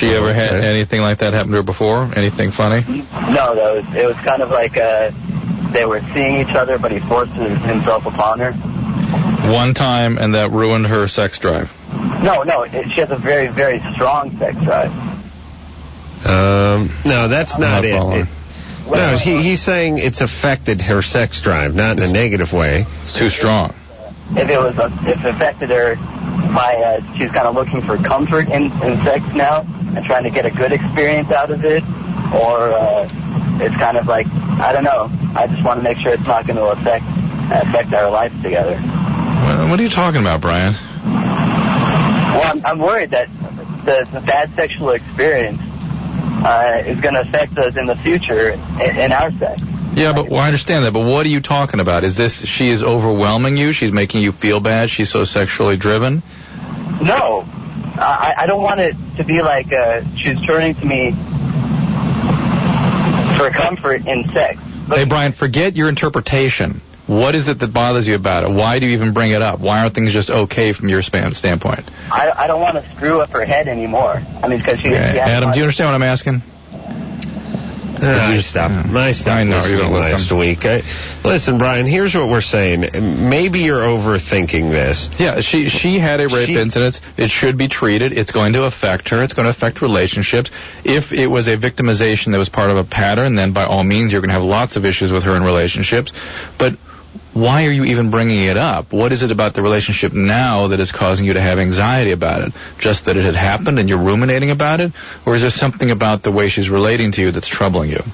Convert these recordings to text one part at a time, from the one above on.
She ever had anything like that happen to her before? Anything funny? No, it was kind of like they were seeing each other, but he forced himself upon her. One time, and that ruined her sex drive. No, she has a very, very strong sex drive. No, that's not it. No, he's saying it's affected her sex drive, not in a negative way. It's too strong. If it affected her by she's kind of looking for comfort in sex now and trying to get a good experience out of it, or it's kind of like, I don't know. I just want to make sure it's not going to affect our life together. What are you talking about, Brian? Well, I'm worried that the bad sexual experience is going to affect us in the future in our sex. Yeah, but I understand that. But what are you talking about? Is this she is overwhelming you? She's making you feel bad? She's so sexually driven? No. I don't want it to be like she's turning to me for comfort in sex. But hey, Brian, forget your interpretation. What is it that bothers you about it? Why do you even bring it up? Why aren't things just okay from your standpoint? I don't want to screw up her head anymore. I mean, because she Adam, do you understand what I'm asking? I stopped listening last week. Listen, Brian, here's what we're saying. Maybe you're overthinking this. Yeah, she had a rape incident. It should be treated. It's going to affect her. It's going to affect relationships. If it was a victimization that was part of a pattern, then by all means you're going to have lots of issues with her in relationships. But why are you even bringing it up? What is it about the relationship now that is causing you to have anxiety about it? Just that it had happened and you're ruminating about it? Or is there something about the way she's relating to you that's troubling you?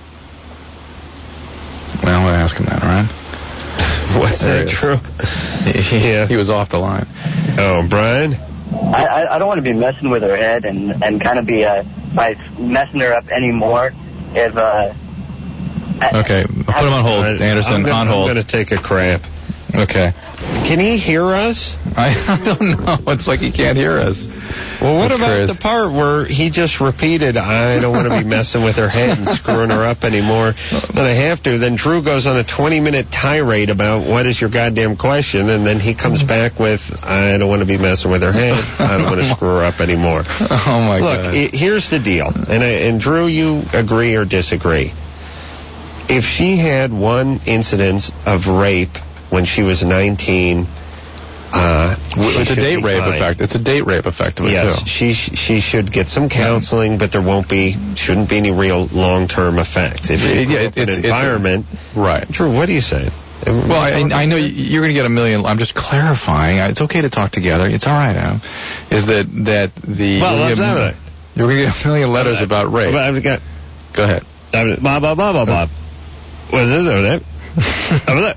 Well, I'm going to ask him that, all right? What's that true? He was off the line. Oh, Brian? I don't want to be messing with her head and kind of be by messing her up anymore if... Okay, put him on hold, Anderson, on hold. I'm going to take a crap. Okay. Can he hear us? I don't know. It's like he can't hear us. Well, what about the part where he just repeated, I don't want to be messing with her head and screwing her up anymore than I have to? Then Drew goes on a 20-minute tirade about what is your goddamn question, and then he comes back with, I don't want to be messing with her head. I don't want to screw her up anymore. Oh, my God. Look, here's the deal. And Drew, you agree or disagree? If she had one incidence of rape when she was 19, it's a date rape effect. It's a date rape effect of it, yes, too. She should get some counseling, but there shouldn't be any real long-term effects. If she grew up in an environment, right? Drew, what are you saying? Well, I know you're going to get a million. I'm just clarifying. It's okay to talk together. It's all right, Adam. Is that the? Well, you're going to get a million letters about rape. Go ahead. Blah blah blah blah blah. What is that?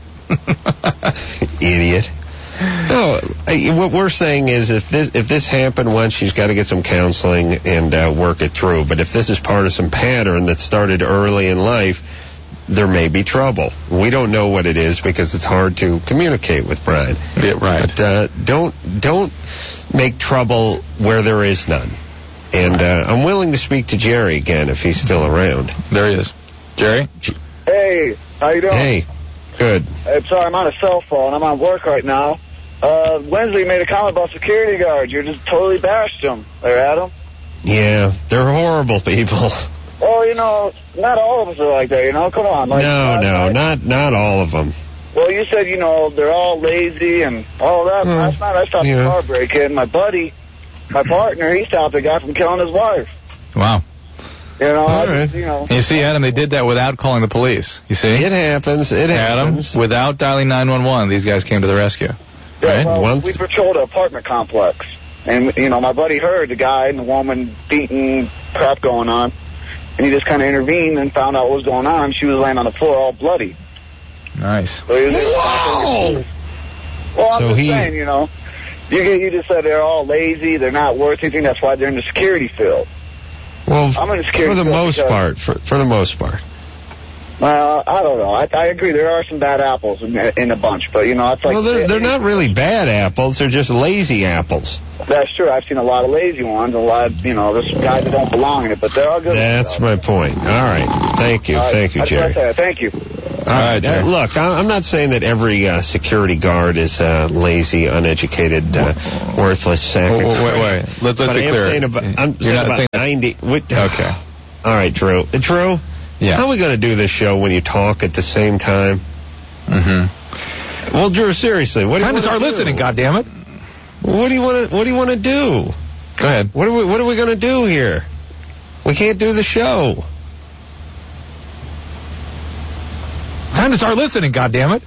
Idiot. No, what we're saying is if this happened once, she's got to get some counseling and work it through. But if this is part of some pattern that started early in life, there may be trouble. We don't know what it is because it's hard to communicate with Brian. Yeah, right. But don't make trouble where there is none. And I'm willing to speak to Jerry again if he's still around. There he is. Jerry? Hey, how you doing? Hey, good. I'm sorry, I'm on a cell phone. I'm on work right now. Wednesday made a comment about security guards. You just totally bashed them there, Adam. Yeah, they're horrible people. Well, not all of us are like that, Come on. Not all of them. Well, you said, they're all lazy and all that. Last night I stopped a car break-in. My buddy, my partner, he stopped a guy from killing his wife. Wow. Right. You see, Adam, they did that without calling the police. You see? It happens. Adam, without dialing 911, these guys came to the rescue. Yeah, right? Well, we patrolled an apartment complex. And, my buddy heard the guy and the woman beating, crap going on. And he just kind of intervened and found out what was going on. She was laying on the floor all bloody. Nice. So he was well, I'm just saying, you just said they're all lazy, they're not worth anything. That's why they're in the security field. Well, I'm in the security for the field most part. For the most part. Well, I don't know. I agree. There are some bad apples in a bunch, but it's like. Well, they're not really bad apples. They're just lazy apples. That's true. I've seen a lot of lazy ones. A lot of there's some guys that don't belong in it, but they're all good. That's my point. All right. Thank you. Thank you, Jerry. Thank you. All right. Look, I'm not saying that every security guard is lazy, uneducated, worthless sack of crap. Wait. Let's be clear. I'm saying about 90. Okay. All right, Drew. Drew? Yeah. How are we going to do this show when you talk at the same time? Mm-hmm. Well, Drew, seriously, what do you want to do? Time to start listening, goddammit. What do you want to do? Go ahead. What are we going to do here? We can't do the show. Time to start listening, goddammit.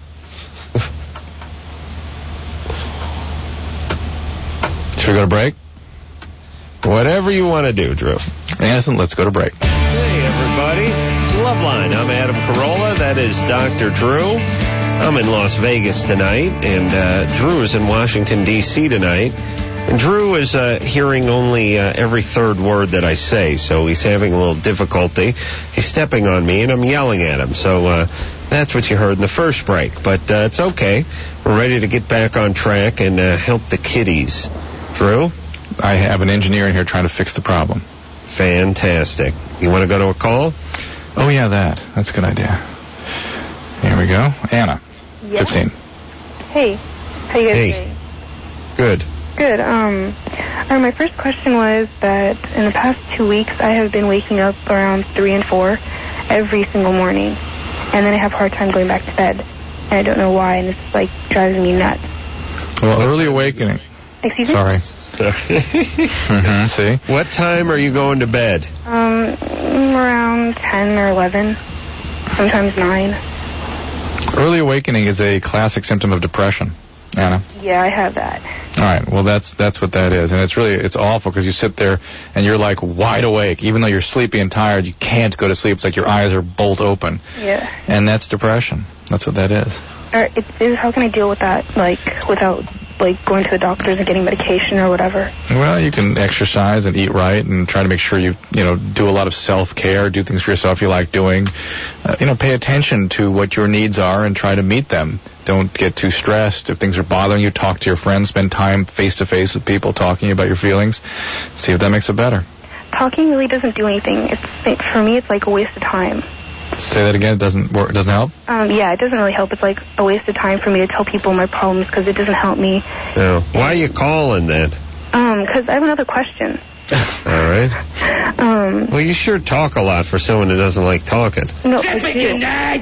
Should we go to break? Whatever you want to do, Drew. Anderson, let's go to break. Hey, everybody. It's Loveline. I'm Adam Carolla. That is Dr. Drew. I'm in Las Vegas tonight, and Drew is in Washington, D.C. tonight. And Drew is hearing only every third word that I say, so he's having a little difficulty. He's stepping on me, and I'm yelling at him. So that's what you heard in the first break. But it's okay. We're ready to get back on track and help the kiddies. Drew? I have an engineer in here trying to fix the problem. Fantastic. You want to go to a call? Oh, yeah, that's a good idea. Here we go. Anna, 15. Hey. How you guys doing? Good. Good. My first question was that in the past 2 weeks, I have been waking up around 3 and 4 every single morning. And then I have a hard time going back to bed. And I don't know why, and it's like driving me nuts. Well, early awakening. Excuse me? Sorry. See? What time are you going to bed? Around 10 or 11. Sometimes 9. Early awakening is a classic symptom of depression, Anna. Yeah, I have that. All right. Well, that's what that is, and it's awful because you sit there and you're like wide awake, even though you're sleepy and tired. You can't go to sleep. It's like your eyes are bolt open. Yeah. And that's depression. That's what that is. How can I deal with that, like, without, like, going to the doctors and getting medication or whatever? Well, you can exercise and eat right and try to make sure you do a lot of self-care, do things for yourself you like doing. Pay attention to what your needs are and try to meet them. Don't get too stressed. If things are bothering you, talk to your friends. Spend time face-to-face with people talking about your feelings. See if that makes it better. Talking really doesn't do anything. For me, it's like a waste of time. Say that again. It doesn't help? Yeah, it doesn't really help. It's like a waste of time for me to tell people my problems because it doesn't help me. No. Why are you calling then? Because I have another question. All right. Well, you sure talk a lot for someone who doesn't like talking. No, I do.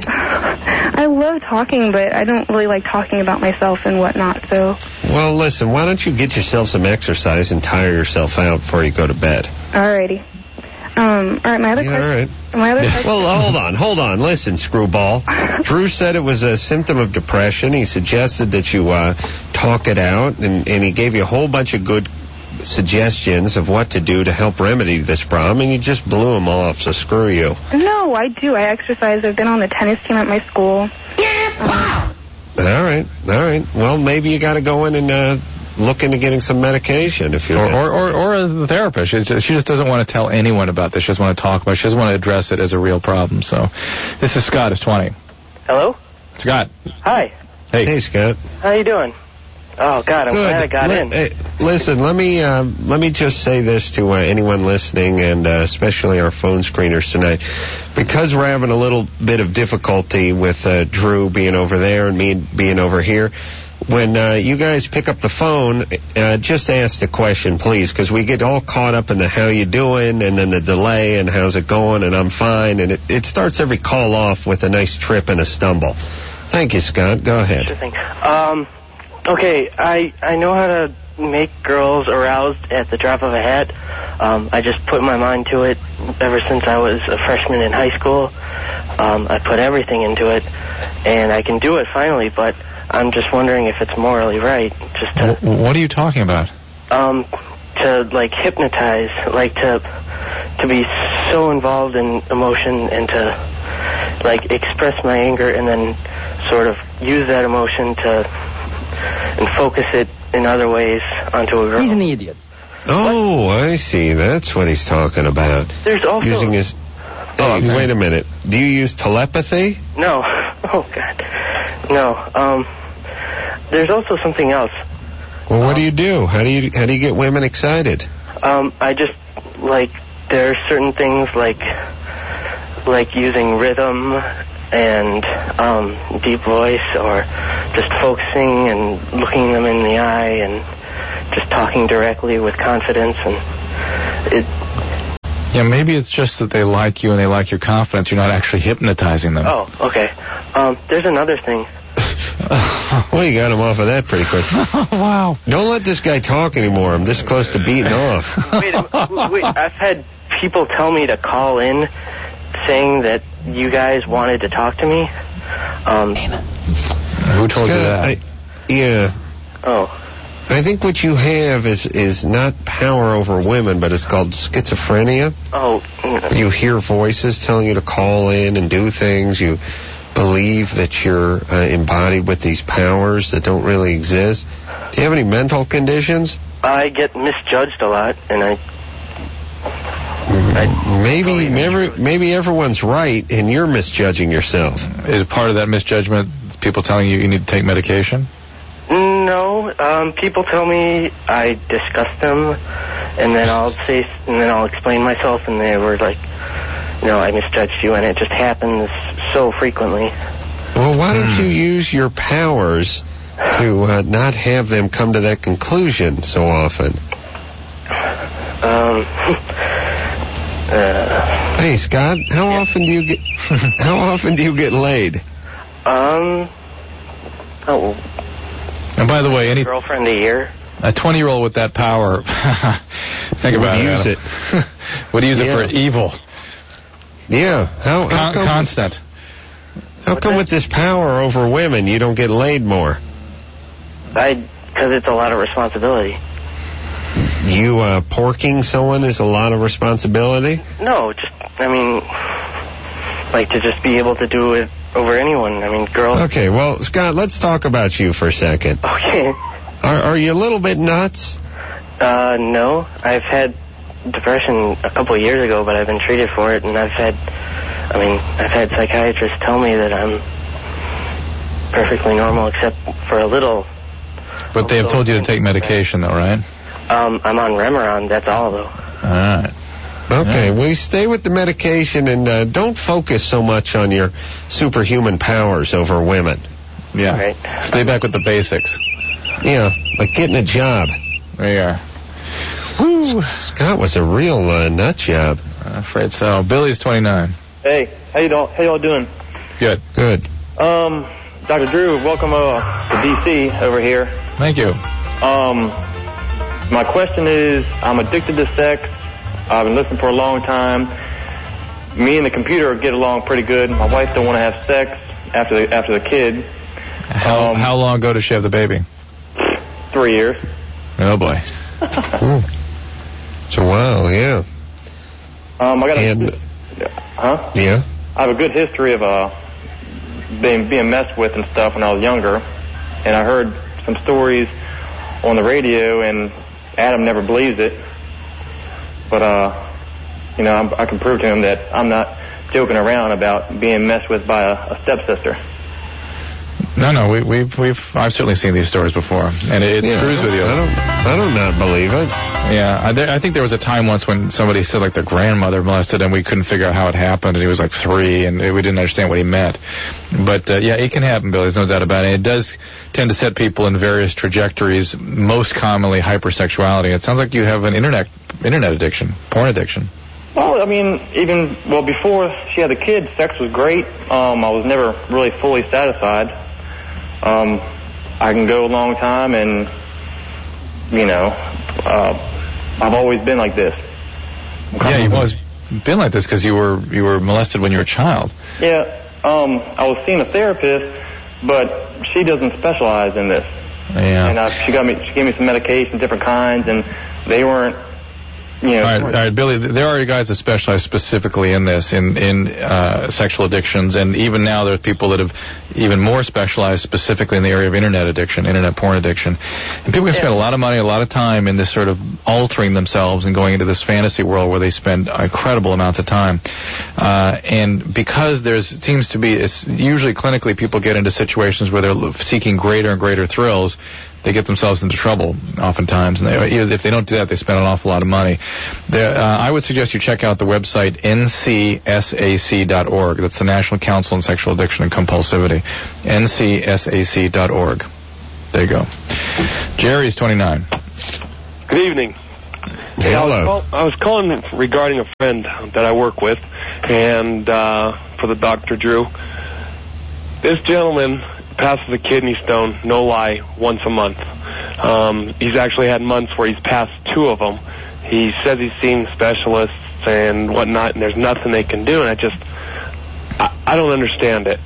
I love talking, but I don't really like talking about myself and whatnot, so... Well, listen, why don't you get yourself some exercise and tire yourself out before you go to bed? Alrighty. All right, my other question... All right. My other question... Well, hold on. Listen, screwball. Drew said it was a symptom of depression. He suggested that you talk it out, and he gave you a whole bunch of good suggestions of what to do to help remedy this problem, and you just blew him off, so screw you. No, I do. I exercise. I've been on the tennis team at my school. All right. Well, maybe you got to go in and look into getting some medication if you're... Or as a therapist. She just doesn't want to tell anyone about this. She doesn't want to talk about it. She doesn't want to address it as a real problem. So, this is Scott. It's 20. Hello? Scott. Hi. Hey, Scott. How you doing? Oh, God, I'm glad I got in. Hey, listen, let me just say this to anyone listening, and especially our phone screeners tonight. Because we're having a little bit of difficulty with Drew being over there and me being over here, when you guys pick up the phone, just ask the question, please, because we get all caught up in the how you doing and then the delay and how's it going and I'm fine, and it starts every call off with a nice trip and a stumble. Thank you, Scott. Go ahead. Sure thing. Okay, I know how to make girls aroused at the drop of a hat. I just put my mind to it ever since I was a freshman in high school. I put everything into it, and I can do it finally, but I'm just wondering if it's morally right. Just to, what are you talking about? To, like, hypnotize, like, to be so involved in emotion and to, like, express my anger and then sort of use that emotion and focus it in other ways onto a girl. He's an idiot. Oh, I see. That's what he's talking about. There's also... Using his... Hey, wait a minute. Do you use telepathy? No. Oh, God. No. There's also something else. Well, what do you do? How do you get women excited? I just, like, there are certain things like using rhythm and deep voice, or just focusing and looking them in the eye and just talking directly with confidence. And yeah, maybe it's just that they like you and they like your confidence. You're not actually hypnotizing them. Oh, okay. There's another thing. Well, you got him off of that pretty quick. Wow. Don't let this guy talk anymore. I'm this close to beating off. Wait, I've had people tell me to call in saying that you guys wanted to talk to me. Who told you that? Yeah. Oh. I think what you have is not power over women, but it's called schizophrenia. Oh. You hear voices telling you to call in and do things. You believe that you're embodied with these powers that don't really exist. Do you have any mental conditions? I get misjudged a lot, and maybe everyone's right, and you're misjudging yourself. Is part of that misjudgment people telling you need to take medication? No, people tell me I discuss them, and then I'll explain myself, and they were like, I misjudged you, and it just happens so frequently. Well, why don't you use your powers to not have them come to that conclusion so often? Hey, Scott, how often do you get laid? And by the way, any girlfriend a year? A 20-year-old with that power, think about it. Use it. Would use it for evil. Yeah. How come, constant. How come with this power over women you don't get laid more? Because it's a lot of responsibility. You porking someone is a lot of responsibility? No, to just be able to do it over anyone. Girls. Okay, well, Scott, let's talk about you for a second. Okay. Are you a little bit nuts? No. I've had depression a couple of years ago, but I've been treated for it, and I've had psychiatrists tell me that I'm perfectly normal, except for a little. But they have told you to take medication, though, right? I'm on Remeron, that's all, though. All right. Okay, well, stay with the medication and don't focus so much on your superhuman powers over women. Yeah. Right. Stay back with the basics. Yeah, like getting a job. There you are. Woo. Scott was a real nut job. I'm afraid so. Billy's 29. Hey, how y'all doing? Good. Good. Dr. Drew, welcome to D.C. over here. Thank you. My question is, I'm addicted to sex. I've been listening for a long time. Me and the computer get along pretty good. My wife don't want to have sex after the kid. How long ago did she have the baby? 3 years. Oh boy. It's a while, yeah. Yeah. I have a good history of being messed with and stuff when I was younger, and I heard some stories on the radio, and Adam never believes it. But I can prove to him that I'm not joking around about being messed with by a stepsister. No, I've certainly seen these stories before, and it screws with you. I do not believe it. Yeah, I think there was a time once when somebody said like their grandmother molested, and we couldn't figure out how it happened, and he was like 3, and we didn't understand what he meant. But yeah, it can happen, Billy. There's no doubt about it. It does tend to set people in various trajectories. Most commonly, hypersexuality. It sounds like you have an internet addiction, porn addiction. Well, before she had the kid, sex was great. I was never really fully satisfied. I can go a long time, and I've always been like this. Yeah, you've always been like this because you were molested when you were a child. Yeah, I was seeing a therapist, but she doesn't specialize in this. Yeah. And she gave me some medication, different kinds, and they weren't. All right, Billy, there are guys that specialize specifically in this, in sexual addictions, and even now there are people that have even more specialized specifically in the area of internet porn addiction. And people can spend a lot of money, a lot of time in this sort of altering themselves and going into this fantasy world where they spend incredible amounts of time. And because usually clinically people get into situations where they're seeking greater and greater thrills, they get themselves into trouble oftentimes. And if they don't do that, they spend an awful lot of money. I would suggest you check out the website ncsac.org. That's the National Council on Sexual Addiction and Compulsivity. ncsac.org. There you go. Jerry's 29. Good evening. Hey, hello. I was calling regarding a friend that I work with, and for the Dr. Drew. This gentleman passes a kidney stone, no lie, once a month. He's actually had months where he's passed 2 of them. He says he's seen specialists and whatnot, and there's nothing they can do, and I don't understand it.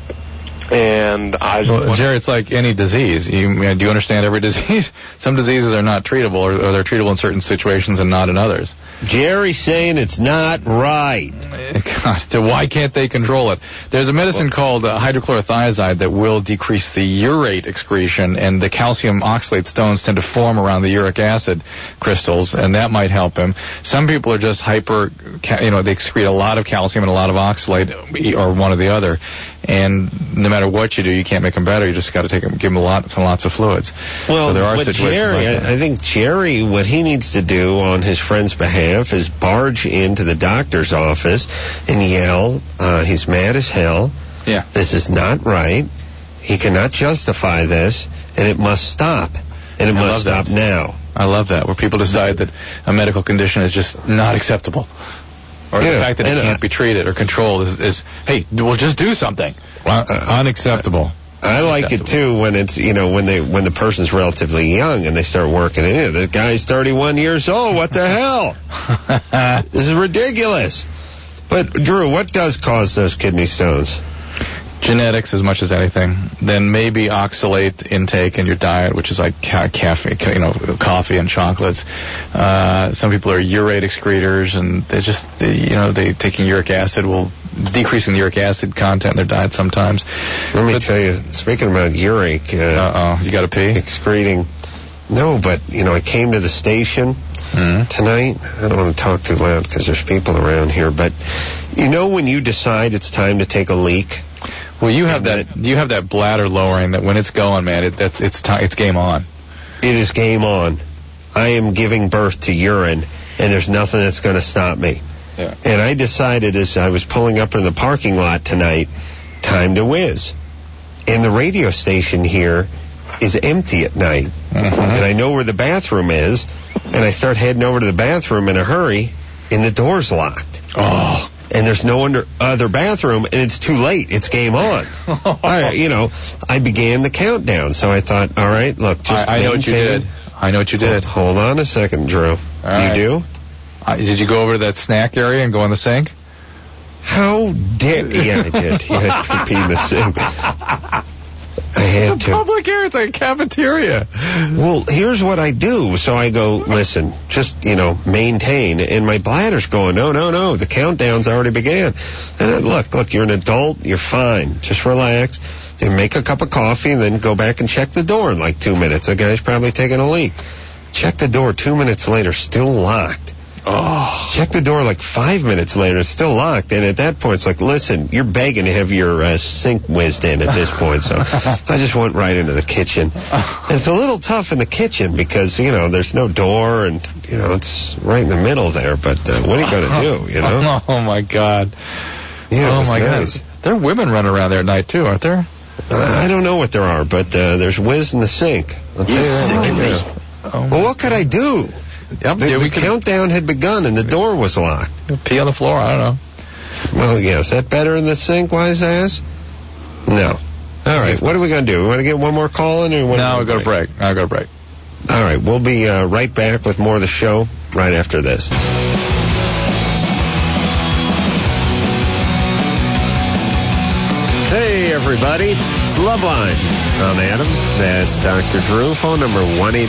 And Jerry, it's like any disease. Do you understand every disease? Some diseases are not treatable, or they're treatable in certain situations and not in others. Jerry's saying it's not right. God, so why can't they control it? There's a medicine called hydrochlorothiazide that will decrease the urate excretion, and the calcium oxalate stones tend to form around the uric acid crystals, and that might help him. Some people are just they excrete a lot of calcium and a lot of oxalate, or one or the other. And no matter what you do, you can't make them better. You just got to give them lots and lots of fluids. Well, so there are what situations Jerry, like that. I think Jerry, what he needs to do on his friend's behalf is barge into the doctor's office and yell, he's mad as hell. Yeah. This is not right. He cannot justify this, and it must stop. And it must stop now. I love that, where people decide that a medical condition is just not acceptable. Or the fact that it can't be treated or controlled is hey, we'll just do something. Unacceptable. I like it too when it's when the person's relatively young and they start working in it. The guy's 31 years old. What the hell? This is ridiculous. But Drew, what does cause those kidney stones? Genetics as much as anything. Then maybe oxalate intake in your diet, which is like caffeine, coffee and chocolates. Some people are urate excretors, and they taking uric acid will decreasing the uric acid content in their diet sometimes. Let me tell you, speaking about uric, you got to pee? Excreting. No, but I came to the station tonight. I don't want to talk too loud because there's people around here, but when you decide it's time to take a leak. Well, you have that bladder lowering that when it's going, man, it's game on. It is game on. I am giving birth to urine, and there's nothing that's going to stop me. Yeah. And I decided as I was pulling up in the parking lot tonight, time to whiz. And the radio station here is empty at night. Mm-hmm. And I know where the bathroom is, and I start heading over to the bathroom in a hurry, and the door's locked. Oh. And there's no other bathroom, and it's too late. It's game on. I began the countdown, so I thought, all right, look, just I know what you did. I know what you did. Hold on a second, Drew. All right. You do? Did you go over to that snack area and go in the sink? How dare... Yeah, I did. You had to pee in the sink. I had to. Public area. It's like a cafeteria. Well, here's what I do. So I go, listen, just, maintain. And my bladder's going, no, the countdown's already began. And look, you're an adult. You're fine. Just relax. And make a cup of coffee and then go back and check the door in like 2 minutes. The guy's probably taking a leak. Check the door 2 minutes later, still locked. Oh. Check the door like 5 minutes later, it's still locked. And at that point, it's like, listen, you're begging to have your sink whizzed in at this point. So I just went right into the kitchen. And it's a little tough in the kitchen because, there's no door and, it's right in the middle there. But what are you going to do, Oh, my God. Yeah, oh, my nice. God. There are women running around there at night, too, aren't there? I don't know what there are, but there's whiz in the sink. I'll tell you that right now. Well, what could I do? Yep, the countdown had begun and the door was locked. Pee on the floor, I don't know. Well, yeah, is that better in the sink, wise ass? No. All right, what are we going to do? We want to get one more call in? Or no, we'll go to break. I'll go to break. All right, we'll be right back with more of the show right after this. Hey, everybody. It's Loveline. I'm Adam. That's Dr. Drew. Phone number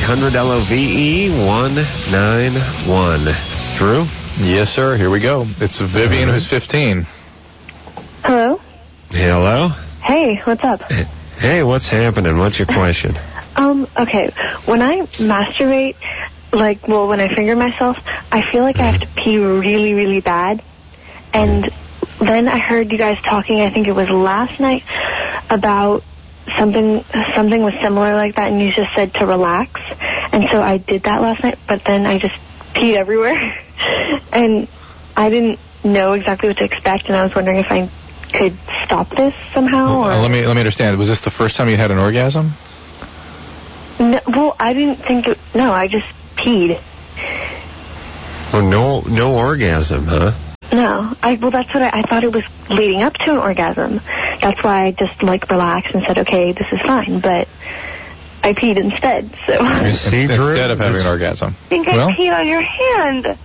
1-800-LOVE-191. Drew? Yes, sir. Here we go. It's Vivian, who's 15. Hello? Hello? Hey, what's up? Hey, what's happening? What's your question? Okay. When I masturbate, when I finger myself, I feel like I have to pee really, really bad. And then I heard you guys talking, I think it was last night, about something was similar like that, and you just said to relax. And so I did that last night, but then I just peed everywhere. And I didn't know exactly what to expect, and I was wondering if I could stop this somehow. Or... Let me understand. Was this the first time you had an orgasm? No, well, I didn't think it... No, I just peed. Well, no orgasm, huh? No. Well, that's what I thought it was leading up to an orgasm. That's why I just, relaxed and said, okay, this is fine. But I peed instead, so... Instead of having an orgasm. I think I peed on your hand.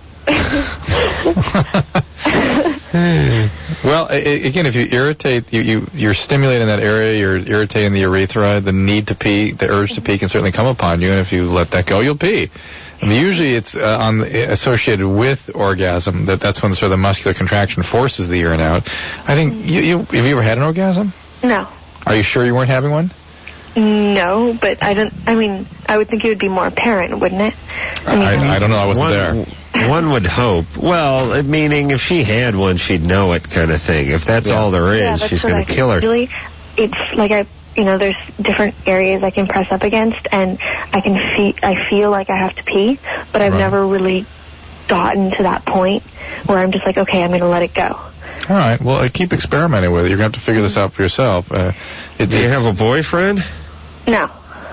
Well, again, if you irritate, you're stimulating that area, you're irritating the urethra, the need to pee, the urge to pee can certainly come upon you, and if you let that go, you'll pee. I mean, usually it's associated with orgasm, that's when sort of the muscular contraction forces the urine out. I think, have you ever had an orgasm? No. Are you sure you weren't having one? No, but I would think it would be more apparent, wouldn't it? I don't know, I wasn't there. One would hope. Well, meaning if she had one, she'd know it kind of thing. If that's all there is, she's going to kill her. Usually, it's like there's different areas I can press up against, and I feel like I have to pee, but I've never really gotten to that point where I'm just like, okay, I'm going to let it go. All right. Well, keep experimenting with it. You're going to have to figure this out for yourself. Do you have a boyfriend? No.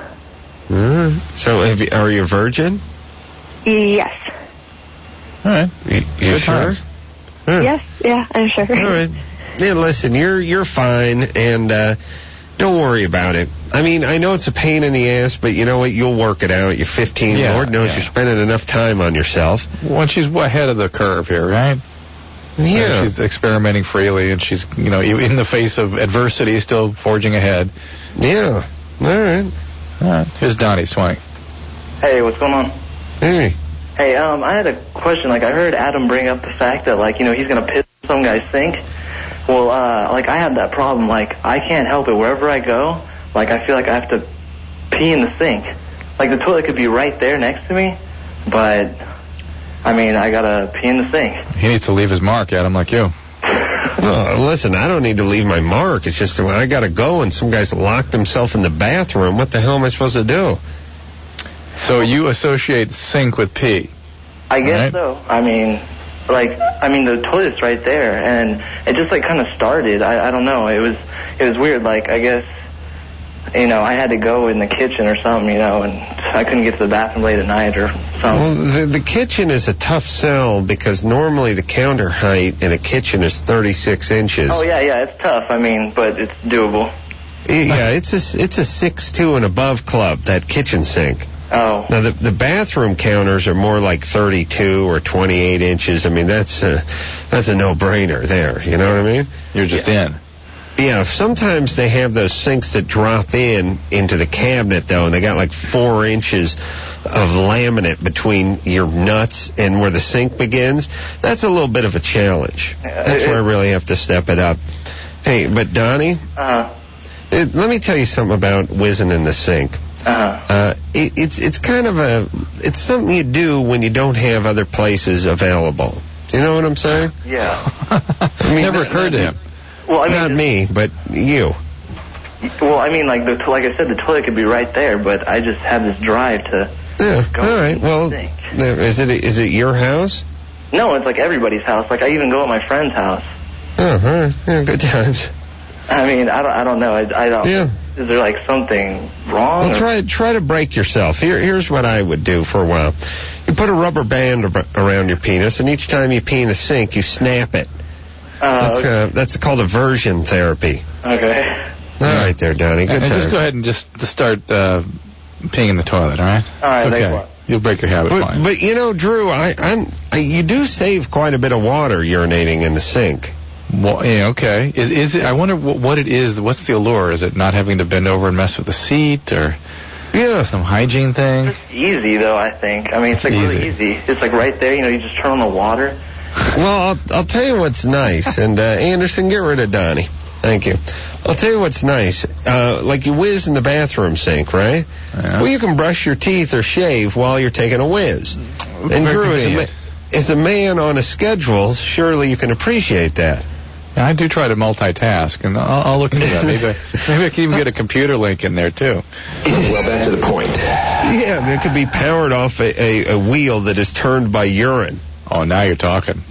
So, are you a virgin? Yes. All right. You sure? Yes. Yeah, I'm sure. All right. Yeah, listen, you're fine, and don't worry about it. I mean, I know it's a pain in the ass, but you know what? You'll work it out. You're 15. Yeah, Lord knows you're spending enough time on yourself. Well, she's ahead of the curve here, right? Yeah. And she's experimenting freely, and she's, in the face of adversity, still forging ahead. Yeah. All right. Here's Donnie's 20. Hey, what's going on? Hey. Hey, I had a question. I heard Adam bring up the fact that, he's going to piss in some guy's sink. Well, I have that problem. I can't help it. Wherever I go, I feel like I have to pee in the sink. The toilet could be right there next to me, but, I got to pee in the sink. He needs to leave his mark, Adam, like you. Listen, I don't need to leave my mark. It's just when I got to go and some guy's locked himself in the bathroom, what the hell am I supposed to do? So you associate sink with pee? I guess so. The toilet's right there, and it just kind of started. I don't know. It was weird. I guess, I had to go in the kitchen or something, and I couldn't get to the bathroom late at night or something. Well, the kitchen is a tough sell because normally the counter height in a kitchen is 36 inches. Oh yeah, it's tough. But it's doable. Yeah, it's a 6'2" and above club, that kitchen sink. Oh. Now, the bathroom counters are more like 32 or 28 inches. That's a no-brainer there. You know what I mean? You're just in. Yeah, sometimes they have those sinks that drop into the cabinet, though, and they got 4 inches of laminate between your nuts and where the sink begins. That's a little bit of a challenge. That's where I really have to step it up. Hey, but Donnie? Let me tell you something about whizzing in the sink. It's kind of it's something you do when you don't have other places available. Do you know what I'm saying? Yeah. Never occurred to him. Well, not me, but you. Well, like I said, the toilet could be right there, but I just have this drive to go. All right. Well, is it your house? No, it's everybody's house. I even go at my friend's house. Oh, all right. Yeah, good times. I don't know. I don't. Yeah. Is there something wrong? Well, try to break yourself. Here's what I would do for a while. You put a rubber band around your penis, and each time you pee in the sink, you snap it. That's called aversion therapy. Okay. All right, there, Donnie. Good time. Just go ahead and just start peeing in the toilet. All right. All right. Okay. You'll break your habit fine. But Drew, you do save quite a bit of water urinating in the sink. Well, yeah, okay. Is it? I wonder what it is. What's the allure? Is it not having to bend over and mess with the seat, or some hygiene thing? It's easy though, I think. It's really easy. It's right there. You just turn on the water. Well, I'll tell you what's nice. And Anderson, get rid of Donnie. Thank you. I'll tell you what's nice. You whiz in the bathroom sink, right? Yeah. Well, you can brush your teeth or shave while you're taking a whiz. And Drew, as a man on a schedule, surely you can appreciate that. I do try to multitask, and I'll look into that. Maybe I can even get a computer link in there, too. Well, back to the point. Yeah, it could be powered off a wheel that is turned by urine. Oh, now you're talking.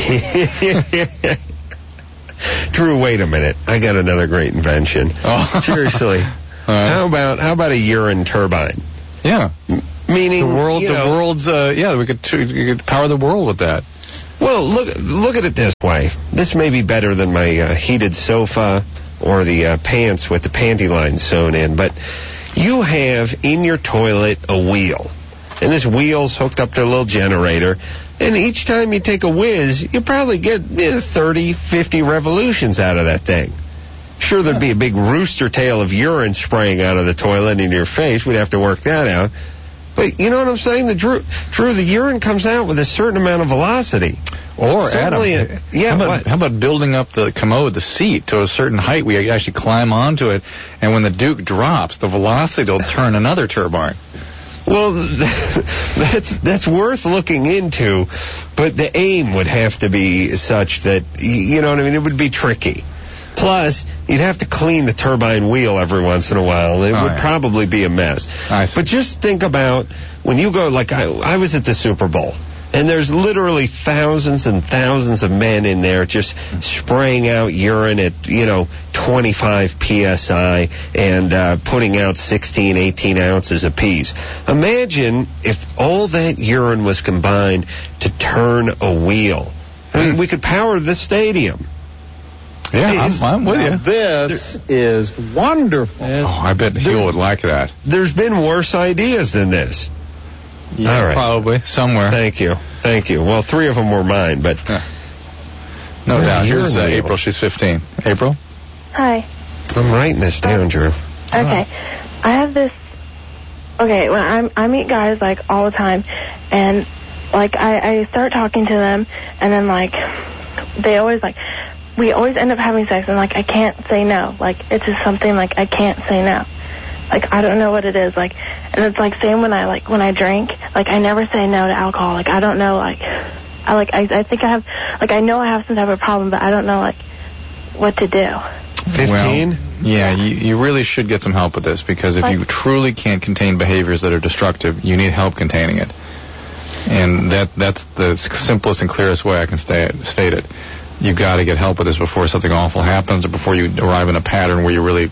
Drew, wait a minute. I got another great invention. Oh. Seriously. How about a urine turbine? Yeah. Meaning the world's we could power the world with that. Well, look at it this way. This may be better than my heated sofa or the pants with the panty lines sewn in, but you have in your toilet a wheel, and this wheel's hooked up to a little generator, and each time you take a whiz, you probably get 30, 50 revolutions out of that thing. Sure, there'd be a big rooster tail of urine spraying out of the toilet into your face. We'd have to work that out. But you know what I'm saying? Drew, the urine comes out with a certain amount of velocity. Or, Adam, how about building up the commode, the seat, to a certain height? We actually climb onto it, and when the Duke drops, the velocity will turn another turbine. Well, that's worth looking into, but the aim would have to be such that, you know what I mean, it would be tricky. Plus, you'd have to clean the turbine wheel every once in a while, and it would probably be a mess. But just think about when you go, like I was at the Super Bowl, and there's literally thousands and thousands of men in there just spraying out urine at, 25 psi and putting out 16, 18 ounces apiece. Imagine if all that urine was combined to turn a wheel. I mean, we could power the stadium. Yeah, I'm with you. This is wonderful. Oh, I bet Hugh would like that. There's been worse ideas than this. Yeah, all right. Probably, somewhere. Thank you. Well, 3 of them were mine, but... No doubt. Here's April. She's 15. April? Hi. I'm writing this down, Drew. Okay. I have this... Okay, when I meet guys, all the time, and, I start talking to them, and then, they always, we always end up having sex, and, I can't say no. It's just something, I can't say no. I don't know what it is. And it's, same when I drink. I never say no to alcohol. I don't know, I think I have, I know I have some type of problem, but I don't know, what to do. 15? Well, yeah, you really should get some help with this, because if you truly can't contain behaviors that are destructive, you need help containing it. And that's the simplest and clearest way I can state it. You've got to get help with this before something awful happens, or before you arrive in a pattern where you really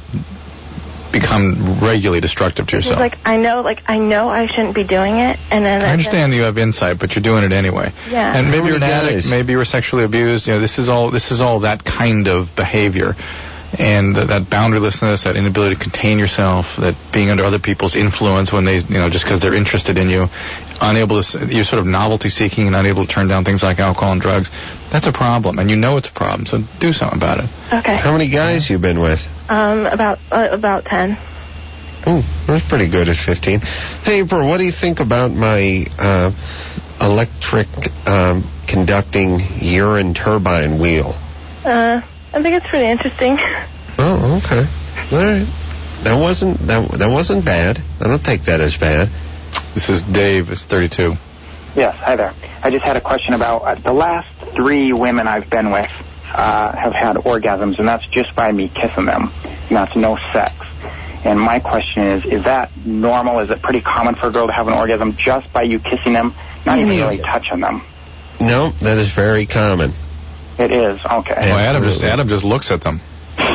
become regularly destructive to yourself. I know I shouldn't be doing it, and then I understand you have insight, but you're doing it anyway. Yeah. And maybe you're an addict, maybe you were sexually abused. This is all that kind of behavior, and that boundarylessness, that inability to contain yourself, that being under other people's influence when they, just because they're interested in you, you're sort of novelty seeking and unable to turn down things like alcohol and drugs. That's a problem, and it's a problem. So do something about it. Okay. How many guys you been with? About 10. Ooh, that's pretty good at 15. Hey, April, what do you think about my electric conducting urine turbine wheel? I think it's pretty interesting. Oh, okay. All right. That wasn't bad. I don't take that as bad. This is Dave. It's 32. Yes, hi there. I just had a question about the last 3 women I've been with have had orgasms, and that's just by me kissing them, and that's no sex. And my question is that normal? Is it pretty common for a girl to have an orgasm just by you kissing them, not even really touching them? No, that is very common. It is? Okay. Well, Adam just looks at them.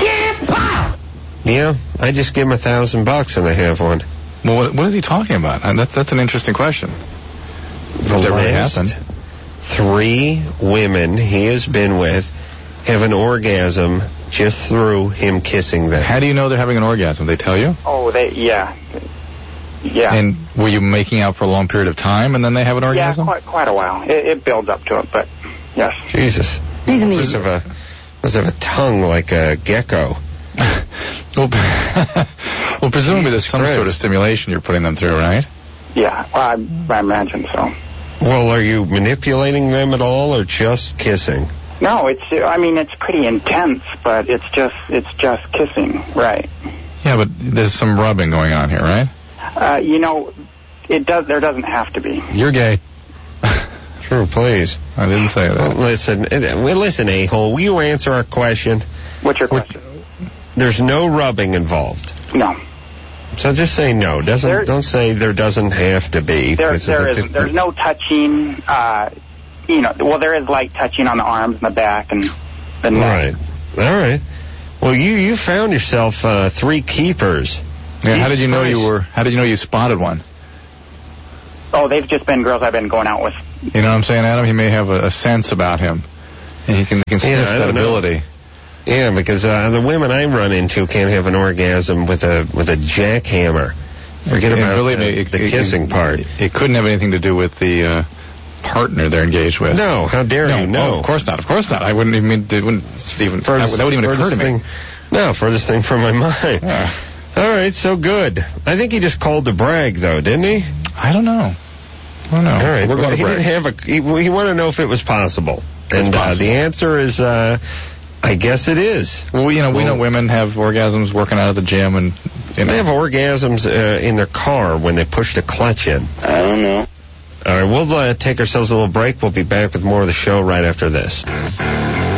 Yeah, I just give him $1,000 and I have one. Well, what is he talking about? That's an interesting question. The last 3 women he has been with have an orgasm just through him kissing them. How do you know they're having an orgasm? They tell you? Oh, yeah. And were you making out for a long period of time and then they have an orgasm? Yeah, quite a while. It builds up to it, but yes. Jesus. He's an easy. Must have a tongue like a gecko. Well, presumably there's some sort of stimulation you're putting them through, right? Yeah, I imagine so. Well, are you manipulating them at all, or just kissing? No, it's pretty intense, but it's just kissing, right? Yeah, but there's some rubbing going on here, right? There doesn't have to be. You're gay. True, please. I didn't say that. Well, listen, a-hole, will you answer our question? What's your question? There's no rubbing involved. No. So just say no. Don't say there doesn't have to be. There's no touching. There is light touching on the arms and the back and the neck. All right. Well, you found yourself 3 keepers. Yeah. How did you know you spotted one? Oh, they've just been girls I've been going out with. You know what I'm saying, Adam? He may have a sense about him, and he can sniff that ability. Yeah, because the women I run into can't have an orgasm with a jackhammer. Forget about the kissing part. It couldn't have anything to do with the partner they're engaged with. No, how dare you? No, of course not. Of course not. I wouldn't even. That wouldn't even occur to me. No, furthest thing from my mind. Yeah. All right, so good. I think he just called to brag, though, didn't he? I don't know. All right, we're going to brag. He wanted to know if it was possible, and the answer is. I guess it is. Well, we know women have orgasms working out at the gym, and they have orgasms in their car when they push the clutch in. I don't know. All right, we'll take ourselves a little break. We'll be back with more of the show right after this.